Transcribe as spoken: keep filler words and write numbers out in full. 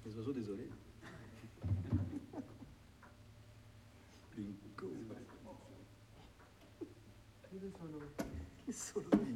Les oiseaux, désolé. Bingo. Chi sono? Che sono io?